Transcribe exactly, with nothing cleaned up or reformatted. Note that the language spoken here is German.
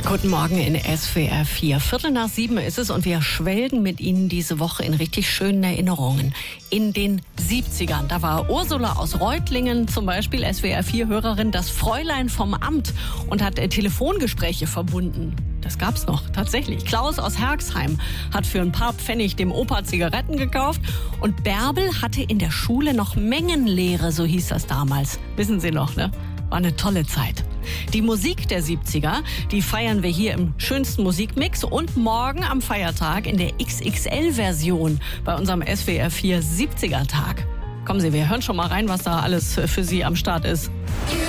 Guten Morgen in S W R vier. Viertel nach sieben ist es und wir schwelgen mit Ihnen diese Woche in richtig schönen Erinnerungen. In den siebzigern, da war Ursula aus Reutlingen zum Beispiel, S W R vier Hörerin, das Fräulein vom Amt und hat äh, Telefongespräche verbunden. Das gab's noch, tatsächlich. Klaus aus Herxheim hat für ein paar Pfennig dem Opa Zigaretten gekauft und Bärbel hatte in der Schule noch Mengenlehre, so hieß das damals. Wissen Sie noch, ne? War eine tolle Zeit. Die Musik der siebziger, die feiern wir hier im schönsten Musikmix und morgen am Feiertag in der X X L-Version bei unserem S W R vier siebziger Tag. Kommen Sie, wir hören schon mal rein, was da alles für Sie am Start ist.